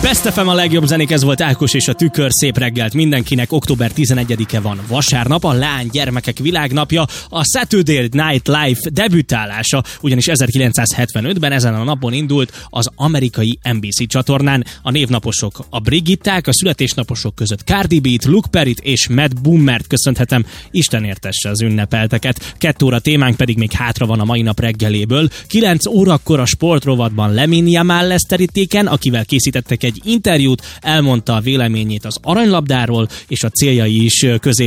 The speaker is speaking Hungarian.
Best FM, a legjobb zenék, ez volt Ákos és a Tükör. Szép reggelt mindenkinek. Október 11-e van, vasárnap, a Lány Gyermekek Világnapja, a Saturday Night Live debütálása, ugyanis 1975-ben ezen a napon indult az amerikai NBC csatornán. A névnaposok a Brigitták, a születésnaposok között Cardi B-t, Luke Perryt és Matt Boomert köszönhetem. Isten értesse az ünnepelteket. 2 óra témánk pedig még hátra van a mai nap reggeléből. 9 órakor a sportrovatban Lamine Yamal lesz terítéken, akivel készítettek egy interjút, elmondta a véleményét az aranylabdáról, és a céljai is